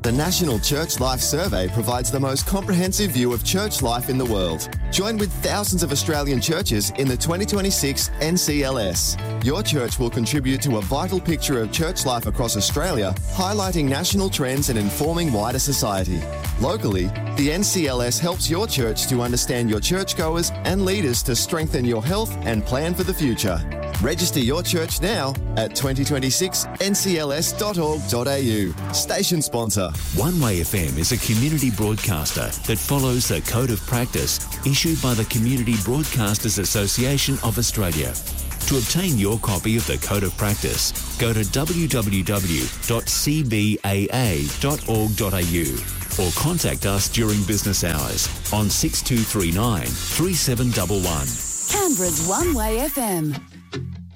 The National Church Life Survey provides the most comprehensive view of church life in the world. Join with thousands of Australian churches in the 2026 NCLS. Your church will contribute to a vital picture of church life across Australia, highlighting national trends and informing wider society. Locally, the NCLS helps your church to understand your churchgoers and leaders to strengthen your health and plan for the future. Register your church now at 2026ncls.org.au. Station sponsor. One Way FM is a community broadcaster that follows the Code of Practice issued by the Community Broadcasters Association of Australia. To obtain your copy of the Code of Practice, go to www.cbaa.org.au or contact us during business hours on 6239 3711. Canberra's One Way FM.